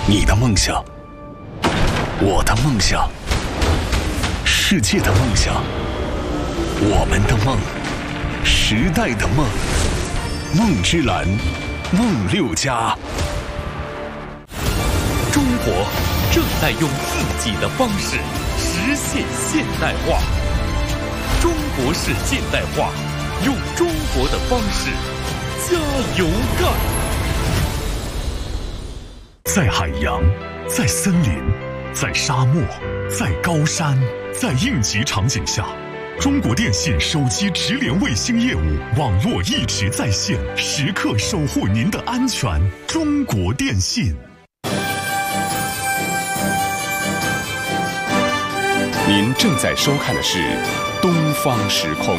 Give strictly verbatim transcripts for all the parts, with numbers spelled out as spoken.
你的梦想，我的梦想，世界的梦想，我们的梦，时代的梦。梦之蓝，梦六家。 中国正在用自己的方式实现现代化。中国式现代化，用中国的方式加油干。 在海洋，在森林，在沙漠，在高山，在应急场景下，中国电信手机直连卫星业务网络一直在线，时刻守护您的安全。中国电信。 您正在收看的是《东方时空》。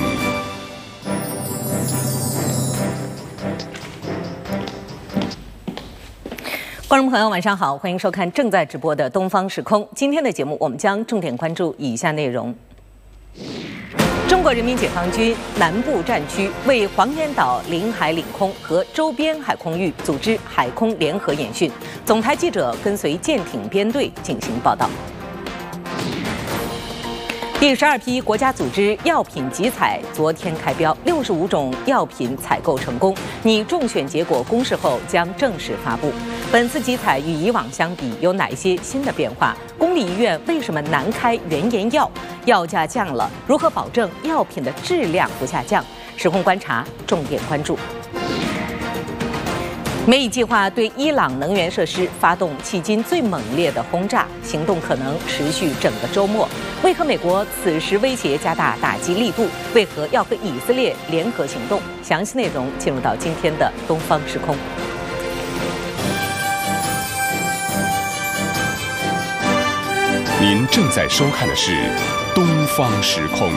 观众朋友，晚上好，欢迎收看正在直播的《东方时空》。今天的节目，我们将重点关注以下内容：中国人民解放军南部战区为黄岩岛领海领空和周边海空域组织海空联合演训，总台记者跟随舰艇编队进行报道。第十二批国家组织药品集采昨天开标，六十五种药品采购成功，拟中选结果公示后将正式发布。本次集采与以往相比有哪些新的变化？公立医院为什么难开原研药？药价降了，如何保证药品的质量不下降？时空观察重点关注。美以计划对伊朗能源设施发动迄今最猛烈的轰炸，行动可能持续整个周末。为何美国此时威胁加大打击力度？为何要和以色列联合行动？详细内容进入到今天的东方时空。 您正在收看的是《东方时空》。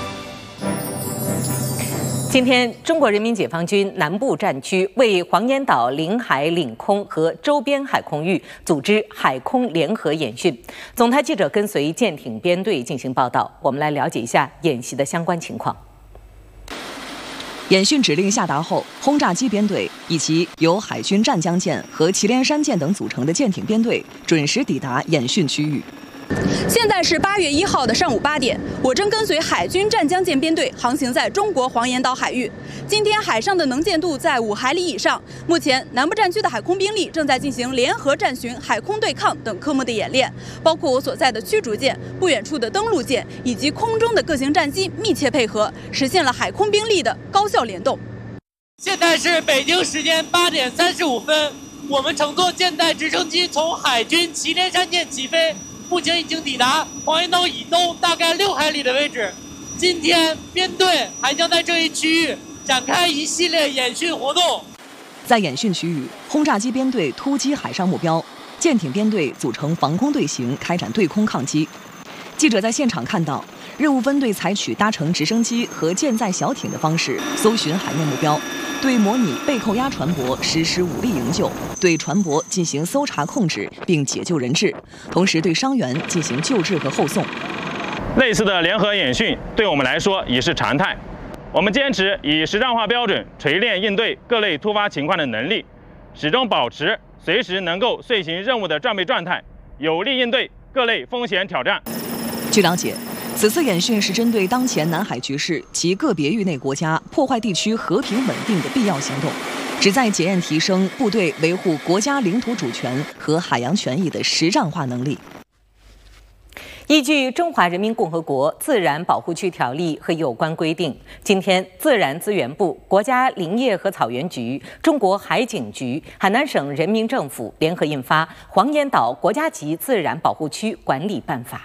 今天，中国人民解放军南部战区为黄岩岛领海领空和周边海空域组织海空联合演训。总台记者跟随舰艇编队进行报道，我们来了解一下演习的相关情况。 演训指令下达后，轰炸机编队以及由海军湛江舰和祁连山舰等组成的舰艇编队准时抵达演训区域。 现在是八月一号的上午八点，我正跟随海军湛江舰编队航行在中国黄岩岛海域。今天海上的能见度在五海里以上。目前南部战区的海空兵力正在进行联合战巡、海空对抗等科目的演练，包括我所在的驱逐舰、不远处的登陆舰以及空中的各型战机密切配合，实现了海空兵力的高效联动。 现在是北京时间八点三十五分，我们乘坐舰载直升机从海军祁连山舰起飞。目前已经抵达黄岩岛以东大概六海里的位置。今天编队还将在这一区域展开一系列演训活动。 在演训区域，轰炸机编队突击海上目标，舰艇编队组成防空队形，开展对空抗击。记者在现场看到，任务分队采取搭乘直升机和舰载小艇的方式搜寻海面目标，对模拟被扣押船舶实施武力营救，对船舶进行搜查控制并解救人质，同时对伤员进行救治和后送。 类似的联合演训对我们来说已是常态，我们坚持以实战化标准锤炼应对各类突发情况的能力，始终保持随时能够遂行任务的战备状态，有力应对各类风险挑战。 据了解，此次演训是针对当前南海局势及个别域内国家破坏地区和平稳定的必要行动，旨在检验提升部队维护国家领土主权和海洋权益的实战化能力。 依据《中华人民共和国自然保护区条例》和有关规定，今天自然资源部、国家林业和草原局、中国海警局、海南省人民政府联合印发《黄岩岛国家级自然保护区管理办法》。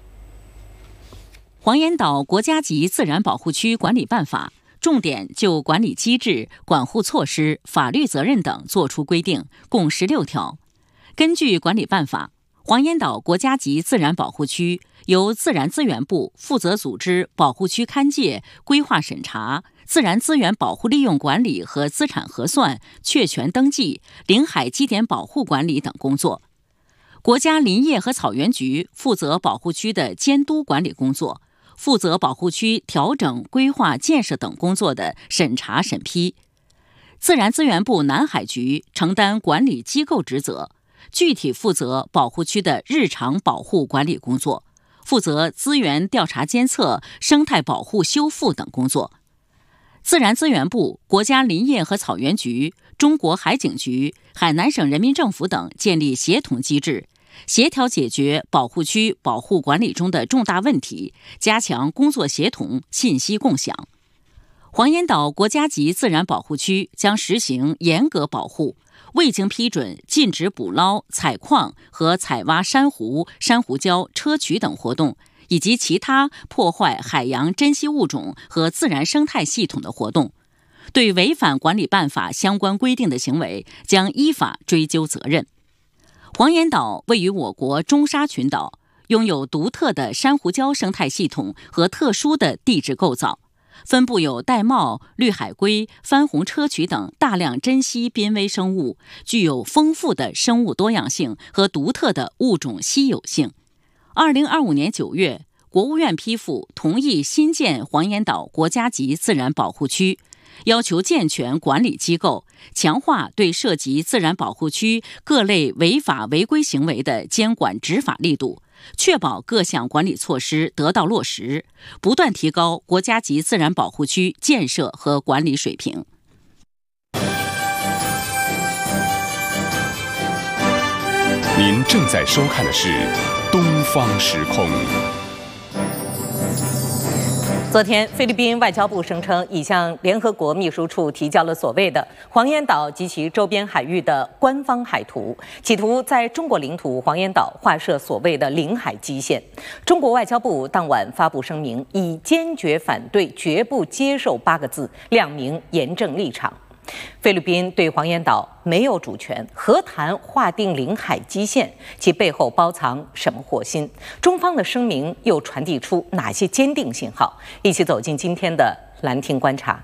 黄岩岛国家级自然保护区管理办法重点就管理机制、管护措施、法律责任等作出规定，共十六条。根据管理办法，黄岩岛国家级自然保护区由自然资源部负责组织保护区勘界、规划审查、自然资源保护利用管理和资产核算、确权登记、领海基点保护管理等工作。国家林业和草原局负责保护区的监督管理工作，负责保护区调整、规划、建设等工作的审查审批。自然资源部南海局承担管理机构职责， 具体负责保护区的日常保护管理工作，负责资源调查监测、生态保护修复等工作。自然资源部、国家林业和草原局、中国海警局、海南省人民政府等建立协同机制，协调解决保护区保护管理中的重大问题，加强工作协同、信息共享。黄岩岛国家级自然保护区将实行严格保护，未经批准禁止捕捞、采矿和采挖珊瑚、珊瑚礁、砗磲等活动，以及其他破坏海洋珍稀物种和自然生态系统的活动。对违反管理办法相关规定的行为，将依法追究责任。黄岩岛位于我国中沙群岛，拥有独特的珊瑚礁生态系统和特殊的地质构造，分布有玳瑁、绿海龟、番红砗磲等大量珍稀濒危生物，具有丰富的生物多样性和独特的物种稀有性。二零二五年九月，国务院批复同意新建黄岩岛国家级自然保护区，要求健全管理机构，强化对涉及自然保护区各类违法违规行为的监管执法力度，确保各项管理措施得到落实，不断提高国家级自然保护区建设和管理水平。 您正在收看的是《东方时空》。 昨天，菲律宾外交部声称已向联合国秘书处提交了所谓的黄岩岛及其周边海域的官方海图，企图在中国领土黄岩岛划设所谓的领海基线。中国外交部当晚发布声明，以坚决反对、绝不接受八个字亮明严正立场。菲律宾对黄岩岛没有主权，何谈划定领海基线？其背后包藏什么祸心？中方的声明又传递出哪些坚定信号？一起走进今天的兰亭观察。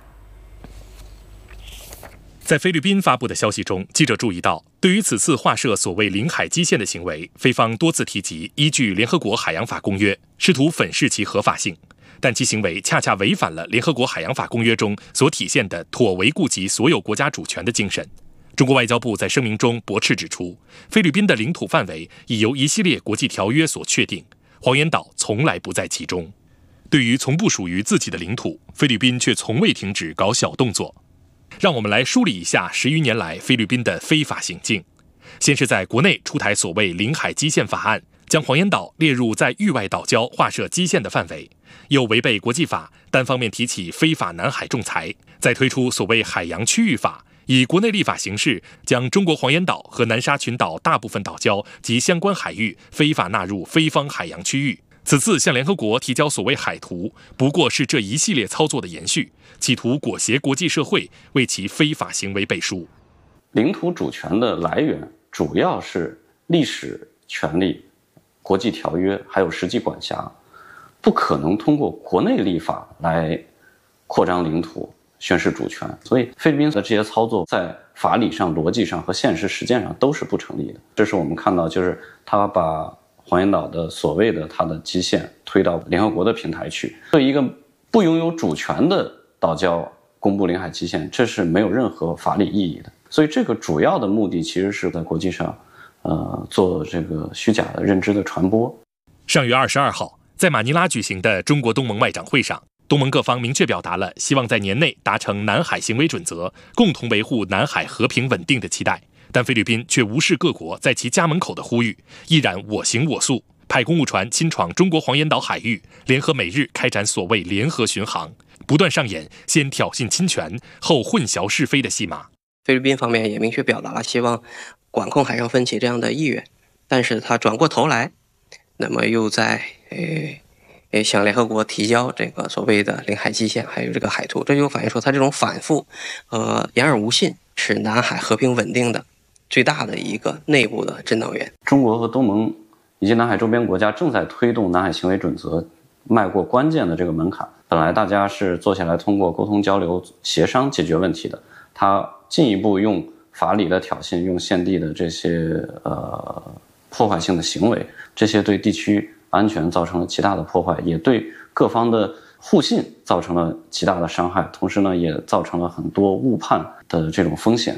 在菲律宾发布的消息中，记者注意到，对于此次划设所谓领海基线的行为，菲方多次提及依据联合国海洋法公约，试图粉饰其合法性。但其行为恰恰违反了联合国海洋法公约中所体现的妥为顾及所有国家主权的精神。中国外交部在声明中驳斥指出，菲律宾的领土范围已由一系列国际条约所确定，黄岩岛从来不在其中。对于从不属于自己的领土，菲律宾却从未停止搞小动作。让我们来梳理一下十余年来菲律宾的非法行径。先是在国内出台所谓领海基线法案，将黄岩岛列入在域外岛礁划设基线的范围，又违背国际法，单方面提起非法南海仲裁，再推出所谓海洋区域法，以国内立法形式将中国黄岩岛和南沙群岛大部分岛礁及相关海域非法纳入菲方海洋区域。此次向联合国提交所谓海图，不过是这一系列操作的延续，企图裹挟国际社会为其非法行为背书。 领土主权的来源主要是历史权利、国际条约还有实际管辖，不可能通过国内立法来扩张领土、宣示主权。所以菲律宾的这些操作在法理上、逻辑上和现实实践上都是不成立的。这是我们看到，就是他把黄岩岛的所谓的它的基线推到联合国的平台去，对一个不拥有主权的岛礁公布领海基线，这是没有任何法理意义的。所以这个主要的目的其实是在国际上呃，做这个虚假的认知的传播。 上月二十二号，在马尼拉举行的中国东盟外长会上，东盟各方明确表达了希望在年内达成南海行为准则，共同维护南海和平稳定的期待。但菲律宾却无视各国在其家门口的呼吁，依然我行我素，派公务船侵闯中国黄岩岛海域，联合美日开展所谓联合巡航，不断上演先挑衅侵权，后混淆是非的戏码。 菲律宾方面也明确表达了希望管控海上分歧这样的意愿，但是他转过头来，那么又在诶诶向联合国提交这个所谓的领海基线，还有这个海图，这就反映出他这种反复呃言而无信，是南海和平稳定的最大的一个内部的震荡源。 中国和东盟以及南海周边国家正在推动南海行为准则迈过关键的这个门槛，本来大家是坐下来通过沟通交流协商解决问题的，他进一步用法理的挑衅，用现地的这些呃破坏性的行为，这些对地区安全造成了极大的破坏，也对各方的互信造成了极大的伤害，同时呢，也造成了很多误判的这种风险。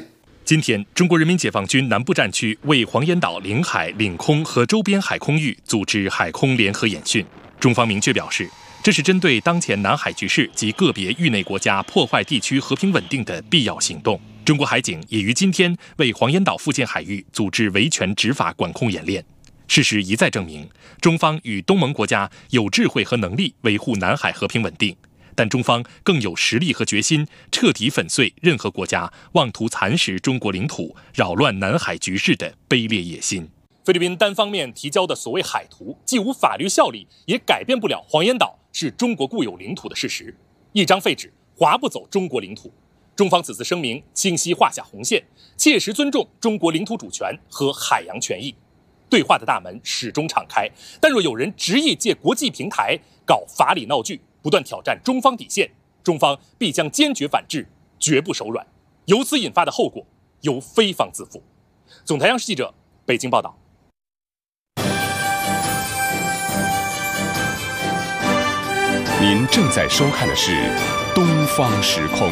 今天，中国人民解放军南部战区为黄岩岛领海、领空和周边海空域组织海空联合演训。中方明确表示，这是针对当前南海局势及个别域内国家破坏地区和平稳定的必要行动。中国海警也于今天为黄岩岛附近海域组织维权执法管控演练。事实一再证明，中方与东盟国家有智慧和能力维护南海和平稳定。但中方更有实力和决心彻底粉碎任何国家妄图蚕食中国领土、扰乱南海局势的卑劣野心。菲律宾单方面提交的所谓海图，既无法律效力，也改变不了黄岩岛是中国固有领土的事实。一张废纸划不走中国领土。中方此次声明清晰画下红线，切实尊重中国领土主权和海洋权益。对话的大门始终敞开，但若有人执意借国际平台搞法理闹剧，不断挑战中方底线，中方必将坚决反制，绝不手软。由此引发的后果，由菲方自负。总台央视记者北京报道。 您正在收看的是《东方时空》。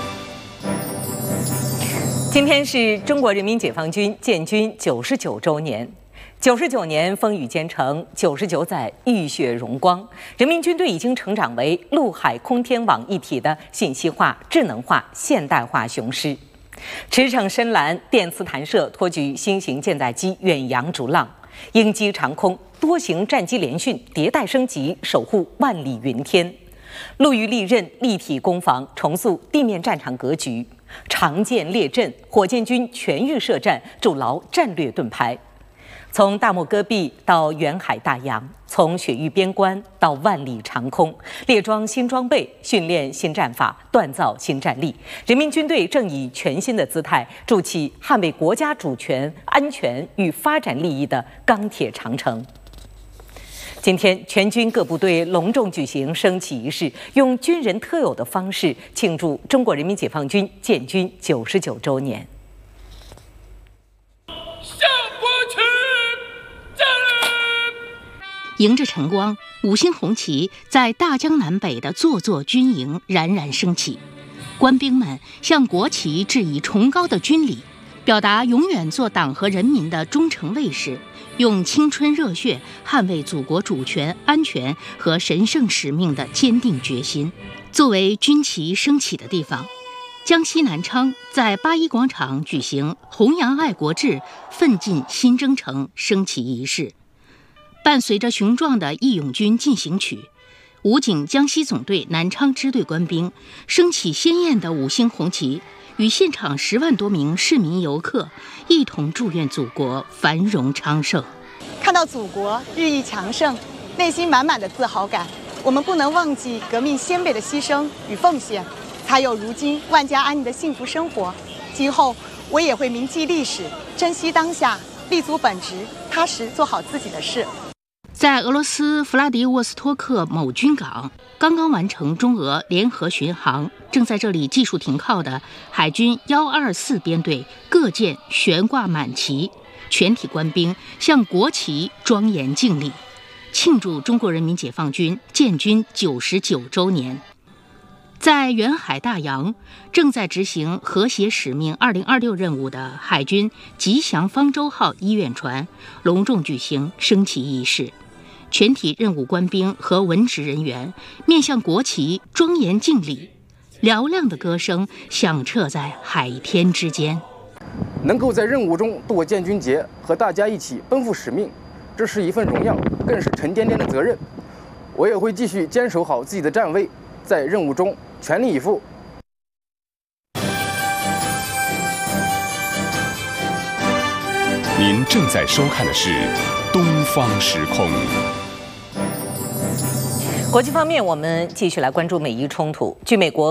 今天是中国人民解放军建军九十九周年。九十九年风雨兼程，九十九载浴血荣光，人民军队已经成长为陆海空天网一体的信息化、智能化、现代化雄狮。驰骋深蓝，电磁弹射托举新型舰载机远洋逐浪，鹰击长空，多型战机联训迭代升级，守护万里云天。陆域利刃，立体攻防，重塑地面战场格局。长舰列阵，火箭军全域设战，筑牢战略盾牌。从大漠戈壁到远海大洋，从雪域边关到万里长空，列装新装备，训练新战法，锻造新战力。人民军队正以全新的姿态，筑起捍卫国家主权、安全与发展利益的钢铁长城。今天，全军各部队隆重举行升旗仪式，用军人特有的方式庆祝中国人民解放军建军九十九周年。 迎着晨光，五星红旗在大江南北的座座军营冉冉升起。官兵们向国旗致以崇高的军礼，表达永远做党和人民的忠诚卫士，用青春热血捍卫祖国主权、安全和神圣使命的坚定决心。作为军旗升起的地方，江西南昌在八一广场举行弘扬爱国志、奋进新征程升旗仪式。伴随着雄壮的义勇军进行曲，武警江西总队南昌支队官兵升起鲜艳的五星红旗，与现场十万多名市民游客一同祝愿祖国繁荣昌盛。 看到祖国日益强盛，内心满满的自豪感。我们不能忘记革命先辈的牺牲与奉献，才有如今万家安宁的幸福生活。今后我也会铭记历史，珍惜当下，立足本职，踏实做好自己的事。 在俄罗斯弗拉迪沃斯托克某军港，刚刚完成中俄联合巡航，正在这里技术停靠的海军一二四编队各舰悬挂满旗，全体官兵向国旗庄严敬礼，庆祝中国人民解放军建军九十九周年。在远海大洋，正在执行和谐使命二零二六任务的海军吉祥方舟号医院船隆重举行升旗仪式。全体任务官兵和文职人员面向国旗庄严敬礼，嘹亮的歌声响彻在海天之间。 能够在任务中度过建军节，和大家一起奔赴使命，这是一份荣耀，更是沉甸甸的责任。我也会继续坚守好自己的站位，在任务中全力以赴。 您正在收看的是《东方时空》。 国际方面，我们继续来关注美伊冲突。据美国